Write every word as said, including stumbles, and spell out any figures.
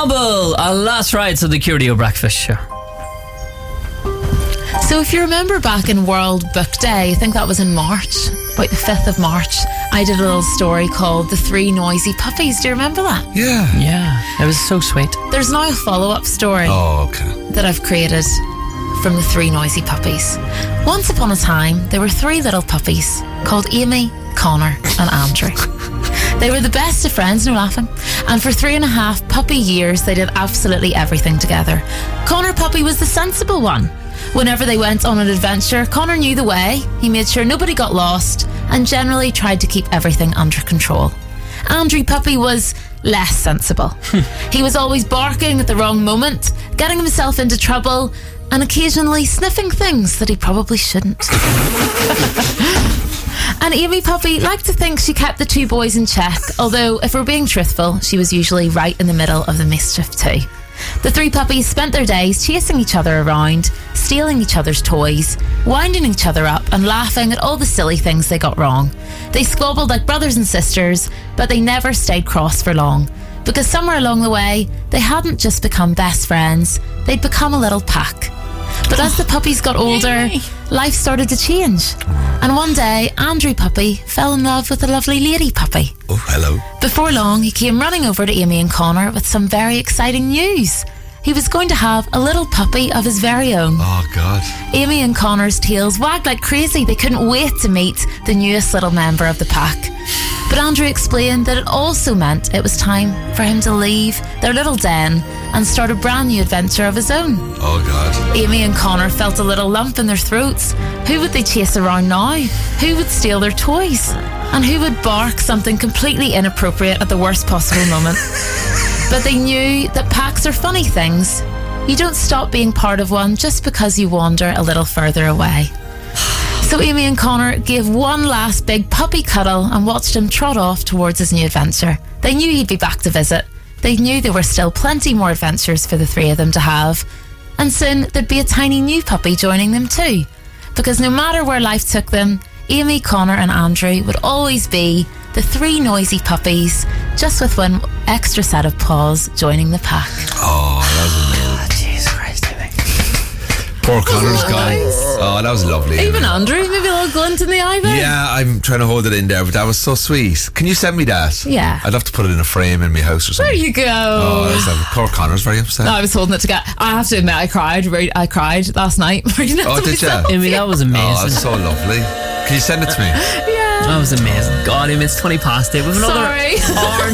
Noble, and that's right, so the Curio Breakfast Show. So if you remember back in World Book Day, I think that was in March, about the fifth of March, I did a little story called The Three Noisy Puppies. Do you remember that? Yeah. Yeah, it was so sweet. There's now a follow-up story Oh, okay. that I've created from The Three Noisy Puppies. Once upon a time, there were three little puppies called Amy, Connor and Andrew. They were the best of friends, no laughing. And for three and a half puppy years, they did absolutely everything together. Connor Puppy was the sensible one. Whenever they went on an adventure, Connor knew the way. He made sure nobody got lost and generally tried to keep everything under control. Andrew Puppy was less sensible. He was always barking at the wrong moment, getting himself into trouble, and occasionally sniffing things that he probably shouldn't. And Amy Puppy liked to think she kept the two boys in check, although, if we're being truthful, she was usually right in the middle of the mischief too. The three puppies spent their days chasing each other around, stealing each other's toys, winding each other up and laughing at all the silly things they got wrong. They squabbled like brothers and sisters, but they never stayed cross for long, because somewhere along the way, they hadn't just become best friends, they'd become a little pack. But as the puppies got older, life started to change. And one day, Andrew Puppy fell in love with a lovely lady puppy. Oh, hello. Before long, he came running over to Amy and Connor with some very exciting news. He was going to have a little puppy of his very own. Oh, God. Amy and Connor's tails wagged like crazy. They couldn't wait to meet the newest little member of the pack. But Andrew explained that it also meant it was time for him to leave their little den and start a brand new adventure of his own. Oh, God. Amy and Connor felt a little lump in their throats. Who would they chase around now? Who would steal their toys? And who would bark something completely inappropriate at the worst possible moment? But they knew that packs are funny things. You don't stop being part of one just because you wander a little further away. So Amy and Connor gave one last big puppy cuddle and watched him trot off towards his new adventure. They knew he'd be back to visit. They knew there were still plenty more adventures for the three of them to have. And soon there'd be a tiny new puppy joining them too. Because no matter where life took them, Amy, Connor and Andrew would always be the three noisy puppies, just with one extra set of paws joining the pack. Oh, that was amazing. Jesus Christ, Amy. Poor Connor's gone. nice? Oh, that was lovely. Even Andrew, maybe a little glint in the eye there. Yeah, I'm trying to hold it in there, but that was so sweet. Can you send me that? Yeah. I'd love to put it in a frame in my house or something. There you go. Oh, that's lovely. Poor Connor's very upset. No, I was holding it together. I have to admit, I cried. Right, I cried last night. Oh, did you? Amy, that was amazing. Oh, that's so lovely. Can you send it to me? Yeah. That was amazing. God, Amy, it's twenty past eight. We've another Sorry. hour